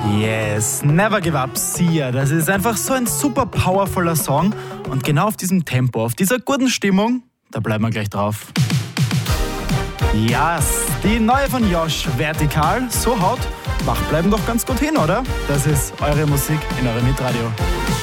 Yes, Never Give Up, Sia. Das ist einfach so ein super powervoller Song. Und genau auf diesem Tempo, auf dieser guten Stimmung, da bleiben wir gleich drauf. Yes, die neue von Josh, Vertikal, so haut, wach bleiben doch ganz gut hin, oder? Das ist eure Musik in eurem Hitradio.